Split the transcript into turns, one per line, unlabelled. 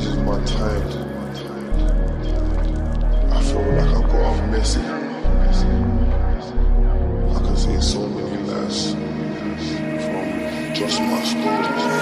this is my time. I feel like I've got a message. I can see so many lives from just my stories.